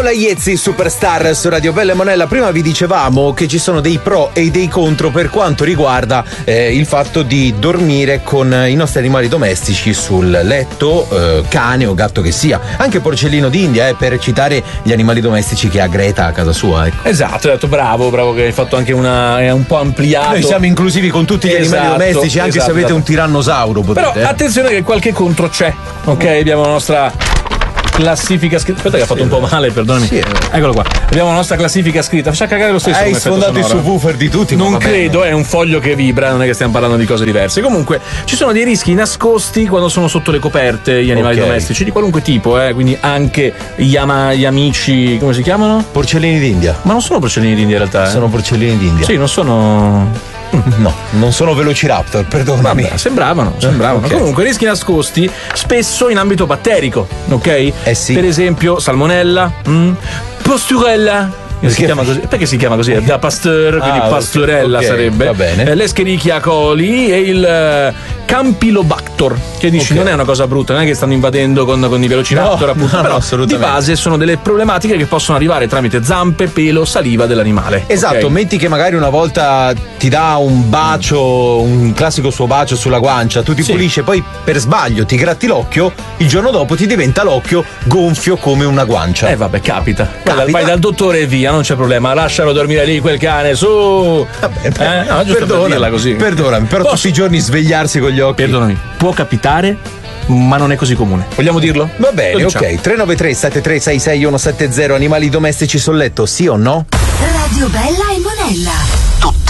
Paola Iezzi, Superstar su Radio Bella e Monella. Prima vi dicevamo che ci sono dei pro e dei contro per quanto riguarda il fatto di dormire con i nostri animali domestici sul letto, cane o gatto che sia. Anche porcellino d'India, per citare gli animali domestici che ha Greta a casa sua. Ecco. Esatto, hai detto bravo che hai fatto anche è un po' ampliato. Noi siamo inclusivi con tutti gli animali domestici, anche se avete un tirannosauro. Potete, però attenzione che qualche contro c'è, ok? Abbiamo la nostra classifica scritta. Aspetta che ha fatto un po' male, perdonami. Sì. Eccolo qua. Abbiamo la nostra classifica scritta. Faccia cagare lo stesso. Hai sfondato i subwoofer di tutti. Non credo, è un foglio che vibra, non è che stiamo parlando di cose diverse. Comunque, ci sono dei rischi nascosti quando sono sotto le coperte gli animali domestici di qualunque tipo, quindi anche gli amici, come si chiamano? Porcellini d'India. Ma non sono porcellini d'India in realtà. Sono porcellini d'India. Sì, non sono. No, non sono velociraptor, perdonami. Vabbè, sembravano. Okay. Comunque, rischi nascosti spesso in ambito batterico, ok? Sì. Per esempio, salmonella, posturella. Si chiama così? Perché si chiama così? Da Pasteur, quindi pasturella sarebbe. Va bene. L'Escherichia coli e il Campylobacter, che dici non è una cosa brutta, non è che stanno invadendo con i velociraptor, appunto, però di base sono delle problematiche che possono arrivare tramite zampe, pelo, saliva dell'animale. Esatto, metti che magari una volta ti dà un bacio, un classico suo bacio sulla guancia, tu ti pulisce, poi per sbaglio ti gratti l'occhio, il giorno dopo ti diventa l'occhio gonfio come una guancia. Vabbè, capita. Vai dal dottore e via, non c'è problema, lascialo dormire lì quel cane, su. Vabbè, no, giusto per dirla così. Perdonami, però tutti i giorni svegliarsi con gli occhi. Perdonami, può capitare, ma non è così comune. Vogliamo dirlo? Va bene, ok. 393 7366 170, animali domestici sul letto, sì o no? Radio Bella e Monella.